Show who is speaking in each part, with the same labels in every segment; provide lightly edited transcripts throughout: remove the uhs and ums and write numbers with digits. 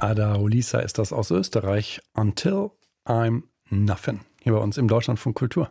Speaker 1: Ada Olisa ist das aus Österreich. Until I'm Nothing. Hier bei uns im Deutschlandfunk Kultur.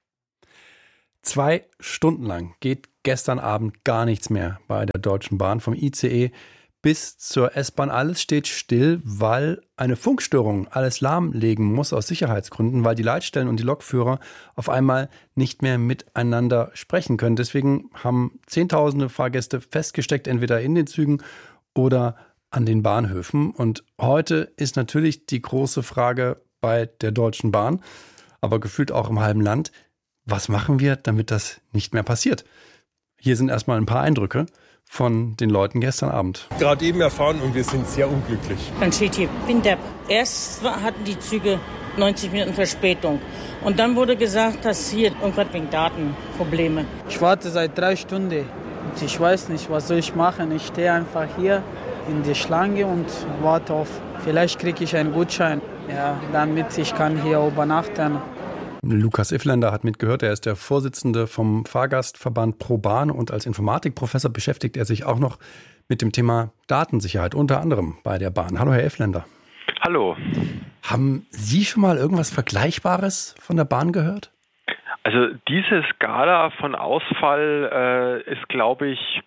Speaker 1: 2 Stunden lang geht gestern Abend gar nichts mehr bei der Deutschen Bahn. Vom ICE bis zur S-Bahn. Alles steht still, weil eine Funkstörung alles lahmlegen muss aus Sicherheitsgründen, weil die Leitstellen und die Lokführer auf einmal nicht mehr miteinander sprechen können. Deswegen haben Zehntausende Fahrgäste festgesteckt, entweder in den Zügen oder an den Bahnhöfen. Und heute ist natürlich die große Frage bei der Deutschen Bahn, aber gefühlt auch im halben Land: Was machen wir, damit das nicht mehr passiert? Hier sind erstmal ein paar Eindrücke von den Leuten gestern Abend.
Speaker 2: Gerade eben erfahren und wir sind sehr unglücklich.
Speaker 3: Dann steht hier Winter. Erst hatten die Züge 90 Minuten Verspätung. Und dann wurde gesagt, dass hier irgendwas wegen Datenprobleme.
Speaker 4: Ich warte seit 3 Stunden. Und ich weiß nicht, was soll ich machen. Ich stehe einfach hier in der Schlange und warte auf, vielleicht kriege ich einen Gutschein, ja, damit ich kann hier übernachten.
Speaker 1: Lukas Iffländer hat mitgehört, er ist der Vorsitzende vom Fahrgastverband ProBahn und als Informatikprofessor beschäftigt er sich auch noch mit dem Thema Datensicherheit, unter anderem bei der Bahn. Hallo, Herr Iffländer.
Speaker 5: Hallo.
Speaker 1: Haben Sie schon mal irgendwas Vergleichbares von der Bahn gehört?
Speaker 5: Also diese Skala von Ausfall ist, glaube ich,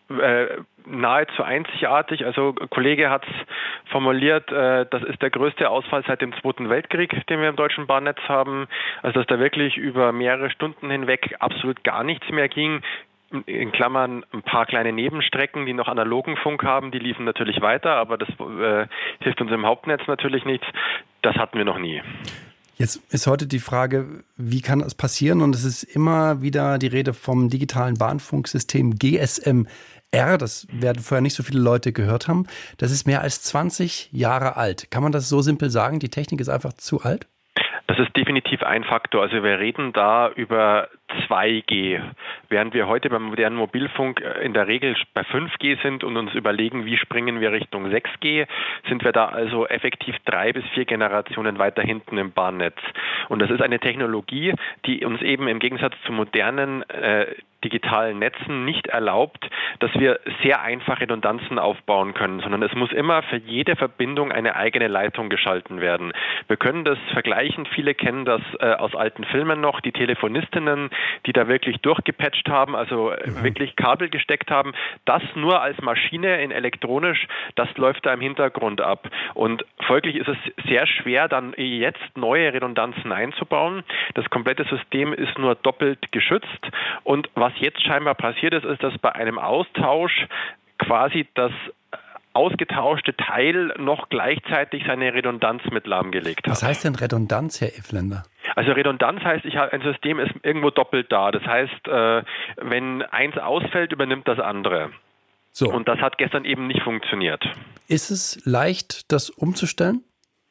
Speaker 5: nahezu einzigartig. Also ein Kollege hat es formuliert, das ist der größte Ausfall seit dem Zweiten Weltkrieg, den wir im deutschen Bahnnetz haben. Also dass da wirklich über mehrere Stunden hinweg absolut gar nichts mehr ging. In Klammern ein paar kleine Nebenstrecken, die noch analogen Funk haben, die liefen natürlich weiter, aber das hilft uns im Hauptnetz natürlich nichts. Das hatten wir noch nie.
Speaker 1: Jetzt ist heute die Frage, wie kann das passieren? Und es ist immer wieder die Rede vom digitalen Bahnfunksystem GSM-R. Das werden vorher nicht so viele Leute gehört haben. Das ist mehr als 20 Jahre alt. Kann man das so simpel sagen? Die Technik ist einfach zu alt?
Speaker 5: Das ist definitiv ein Faktor. Also wir reden da über 2G, während wir heute beim modernen Mobilfunk in der Regel bei 5G sind und uns überlegen, wie springen wir Richtung 6G, sind wir da also effektiv 3 bis 4 Generationen weiter hinten im Bahnnetz. Und das ist eine Technologie, die uns eben im Gegensatz zu modernen digitalen Netzen nicht erlaubt, dass wir sehr einfach Redundanzen aufbauen können, sondern es muss immer für jede Verbindung eine eigene Leitung geschalten werden. Wir können das vergleichen, viele kennen das aus alten Filmen noch, die Telefonistinnen, die da wirklich durchgepatcht haben, also wirklich Kabel gesteckt haben, das nur als Maschine in elektronisch, das läuft da im Hintergrund ab. Und folglich ist es sehr schwer, dann jetzt neue Redundanzen einzubauen. Das komplette System ist nur doppelt geschützt und was jetzt scheinbar passiert ist, ist, dass bei einem Austausch quasi das ausgetauschte Teil noch gleichzeitig seine Redundanz mit lahmgelegt hat.
Speaker 1: Was heißt denn Redundanz, Herr Iffländer?
Speaker 5: Also Redundanz heißt, ein System ist irgendwo doppelt da. Das heißt, wenn eins ausfällt, übernimmt das andere. So. Und das hat gestern eben nicht funktioniert.
Speaker 1: Ist es leicht, das umzustellen?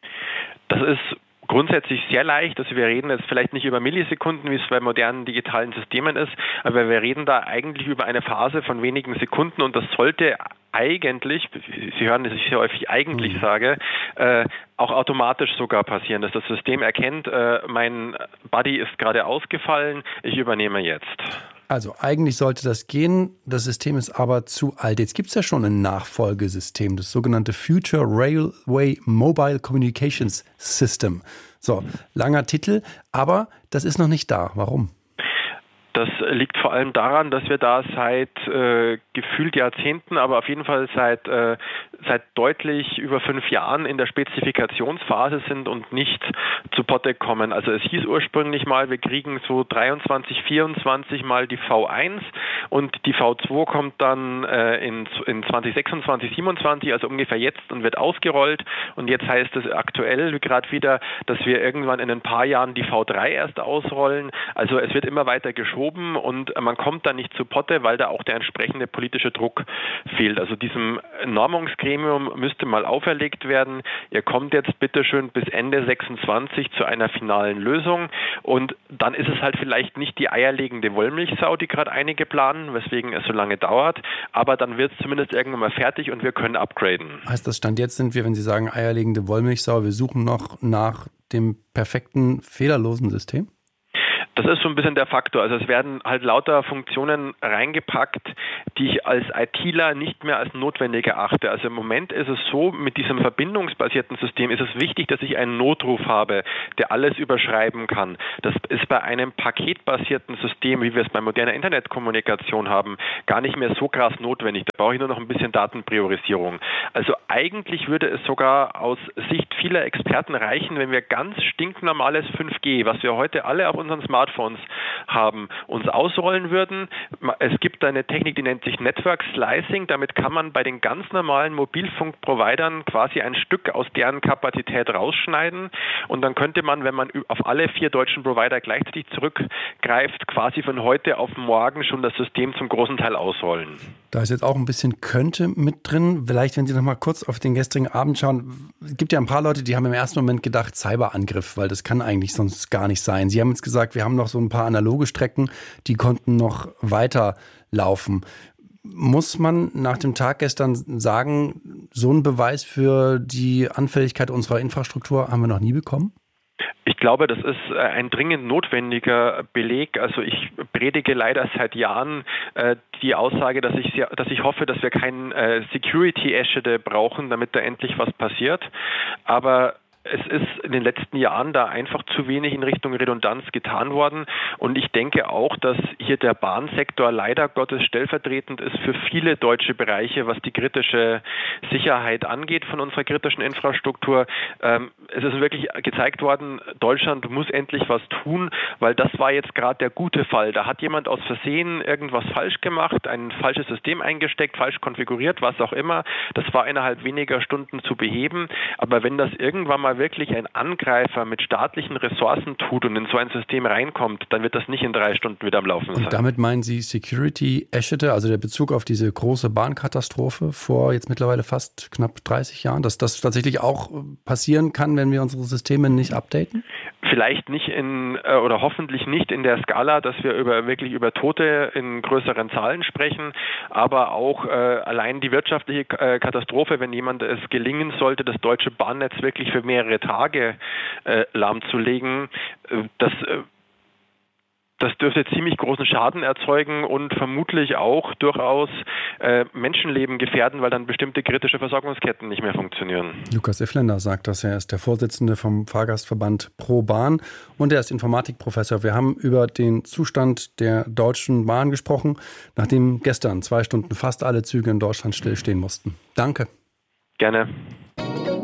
Speaker 5: Das ist grundsätzlich sehr leicht. Also wir reden jetzt vielleicht nicht über Millisekunden, wie es bei modernen digitalen Systemen ist, aber wir reden da eigentlich über eine Phase von wenigen Sekunden und das sollte eigentlich, Sie hören, dass ich sehr häufig eigentlich sage, auch automatisch sogar passieren, dass das System erkennt, mein Buddy ist gerade ausgefallen, ich übernehme jetzt.
Speaker 1: Also eigentlich sollte das gehen, das System ist aber zu alt. Jetzt gibt es ja schon ein Nachfolgesystem, das sogenannte Future Railway Mobile Communications System. So, langer Titel, aber das ist noch nicht da. Warum?
Speaker 5: Das liegt vor allem daran, dass wir da seit gefühlt Jahrzehnten, aber auf jeden Fall seit deutlich über 5 Jahren in der Spezifikationsphase sind und nicht zu Potte kommen. Also es hieß ursprünglich mal, wir kriegen so 23, 24 mal die V1 und die V2 kommt dann in 2026, 27, also ungefähr jetzt und wird ausgerollt. Und jetzt heißt es aktuell gerade wieder, dass wir irgendwann in ein paar Jahren die V3 erst ausrollen. Also es wird immer weiter geschoben und man kommt da nicht zu Potte, weil da auch der entsprechende politische Druck fehlt. Also diesem Normungsgremium müsste mal auferlegt werden, ihr kommt jetzt bitteschön bis Ende 26 zu einer finalen Lösung und dann ist es halt vielleicht nicht die eierlegende Wollmilchsau, die gerade einige planen, weswegen es so lange dauert, aber dann wird es zumindest irgendwann mal fertig und wir können upgraden.
Speaker 1: Heißt das, Stand jetzt sind wir, wenn Sie sagen eierlegende Wollmilchsau, wir suchen noch nach dem perfekten, fehlerlosen System?
Speaker 5: Das ist so ein bisschen der Faktor. Also es werden halt lauter Funktionen reingepackt, die ich als ITler nicht mehr als notwendig erachte. Also im Moment ist es so, mit diesem verbindungsbasierten System ist es wichtig, dass ich einen Notruf habe, der alles überschreiben kann. Das ist bei einem paketbasierten System, wie wir es bei moderner Internetkommunikation haben, gar nicht mehr so krass notwendig. Da brauche ich nur noch ein bisschen Datenpriorisierung. Also eigentlich würde es sogar aus Sicht vieler Experten reichen, wenn wir ganz stinknormales 5G, was wir heute alle auf unseren Smartphones haben, uns ausrollen würden. Es gibt eine Technik, die nennt sich Network Slicing. Damit kann man bei den ganz normalen Mobilfunkprovidern quasi ein Stück aus deren Kapazität rausschneiden. Und dann könnte man, wenn man auf alle 4 deutschen Provider gleichzeitig zurückgreift, quasi von heute auf morgen schon das System zum großen Teil ausrollen.
Speaker 1: Da ist jetzt auch ein bisschen könnte mit drin. Vielleicht, wenn Sie noch mal kurz auf den gestrigen Abend schauen. Es gibt ja ein paar Leute, die haben im ersten Moment gedacht, Cyberangriff, weil das kann eigentlich sonst gar nicht sein. Sie haben jetzt gesagt, wir haben noch so ein paar analoge Strecken, die konnten noch weiter laufen. Muss man nach dem Tag gestern sagen, so einen Beweis für die Anfälligkeit unserer Infrastruktur haben wir noch nie bekommen?
Speaker 5: Ich glaube, das ist ein dringend notwendiger Beleg. Also ich predige leider seit Jahren die Aussage, dass ich hoffe, dass wir kein Security-Eschede brauchen, damit da endlich was passiert. Aber es ist in den letzten Jahren da einfach zu wenig in Richtung Redundanz getan worden. Und ich denke auch, dass hier der Bahnsektor leider Gottes stellvertretend ist für viele deutsche Bereiche, was die kritische Sicherheit angeht von unserer kritischen Infrastruktur. Es ist wirklich gezeigt worden, Deutschland muss endlich was tun, weil das war jetzt gerade der gute Fall. Da hat jemand aus Versehen irgendwas falsch gemacht, ein falsches System eingesteckt, falsch konfiguriert, was auch immer. Das war innerhalb weniger Stunden zu beheben. Aber wenn das irgendwann mal wirklich ein Angreifer mit staatlichen Ressourcen tut und in so ein System reinkommt, dann wird das nicht in 3 Stunden wieder am Laufen sein.
Speaker 1: Und damit meinen Sie Security-Eschede, also der Bezug auf diese große Bahnkatastrophe vor jetzt mittlerweile fast knapp 30 Jahren, dass das tatsächlich auch passieren kann, wenn wir unsere Systeme nicht updaten?
Speaker 5: Vielleicht nicht oder hoffentlich nicht in der Skala, dass wir wirklich über Tote in größeren Zahlen sprechen, aber auch allein die wirtschaftliche Katastrophe, wenn jemand es gelingen sollte, das deutsche Bahnnetz wirklich für mehrere Tage lahmzulegen, das dürfte ziemlich großen Schaden erzeugen und vermutlich auch durchaus Menschenleben gefährden, weil dann bestimmte kritische Versorgungsketten nicht mehr funktionieren.
Speaker 1: Lukas Iffländer sagt das. Er ist der Vorsitzende vom Fahrgastverband ProBahn und er ist Informatikprofessor. Wir haben über den Zustand der Deutschen Bahn gesprochen, nachdem gestern 2 Stunden fast alle Züge in Deutschland stillstehen mussten. Danke.
Speaker 5: Gerne.